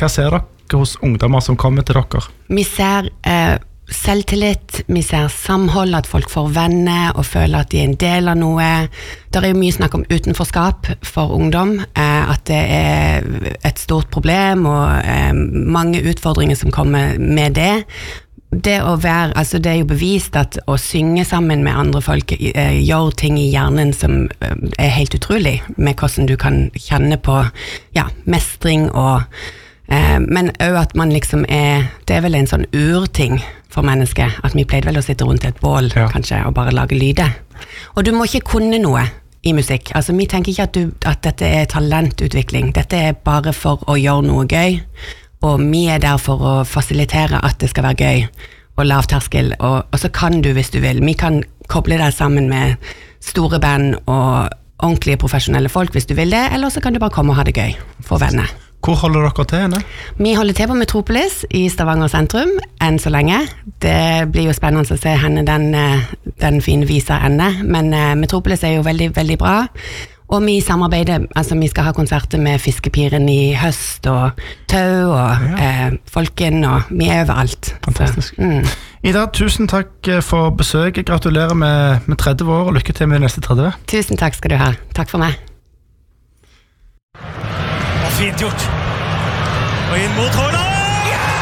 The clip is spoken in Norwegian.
hva ser dere hos ungdommer som kommer til dere? Vi ser selvtillit, vi ser samhold, at folk får venner og føler at de en del av noe. Det jo mye snakk om utenforskap for ungdom, at det et stort problem og mange utfordringer som kommer med det. Det å være, altså det jo bevist at å synge sammen med andre folk gjør ting i hjernen som helt utrolig, med hvordan du kan kjenne på mestring og men også at man liksom det vel en sånn urting for mennesket, at vi pleide vel å sitte rundt et bål kanskje, og bare lage lyde. Og du må ikke kunne noe i musikk. Altså, vi tenker ikke at dette talentutvikling. Dette bare for å gjøre noe gøy, og vi der for å fasilitere at det skal være gøy, og lav terskel, og så kan du hvis du vil. Vi kan koble deg sammen med store band og ordentlige profesjonelle folk hvis du vil det, eller så kan du bare komme og ha det gøy for venner. Hvor holder dere til henne? Vi holder til på Metropolis i Stavanger sentrum, enn så lenge. Det blir jo spennende å se henne den fine visa ende, men Metropolis jo veldig, veldig bra. Og vi samarbeider, altså vi skal ha konserter med Fiskepiren i høst, og Tau, og Folken, og vi overalt. Fantastisk. Ida, tusen takk for besøket. Gratulerer med 30 år, og lykke til med neste 30. Tusen takk skal du ha. Takk for meg. Fint gjort. Og inn mot Haaland!